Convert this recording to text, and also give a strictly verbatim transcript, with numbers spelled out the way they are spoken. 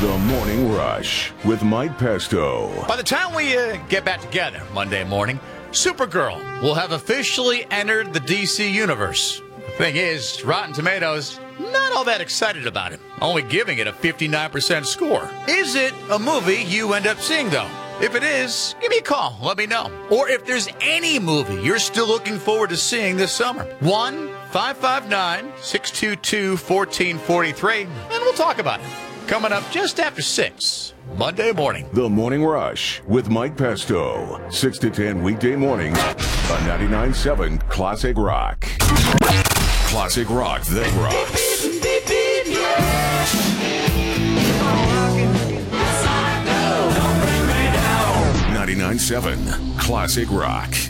The Morning Rush with Mike Pesto. By the time we uh, get back together Monday morning, Supergirl will have officially entered the D C universe. The thing is, Rotten Tomatoes, not all that excited about it, only giving it a fifty-nine percent score. Is it a movie you end up seeing, though? If it is, give me a call. Let me know. Or if there's any movie you're still looking forward to seeing this summer. one five five nine, six two two, one four four three, and we'll talk about it. Coming up just after six, Monday morning. The Morning Rush with Mike Pesto. six to ten weekday mornings on ninety-nine point seven Classic Rock. Classic Rock that rocks. ninety-nine point seven Classic Rock.